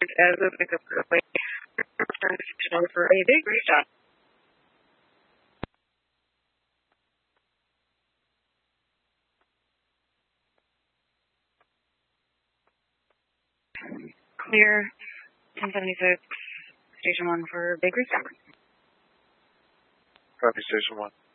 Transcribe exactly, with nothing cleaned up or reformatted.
as a pickup early. Return for a big restart. Clear ten seventy-six, station one for big restart. Copy, station one.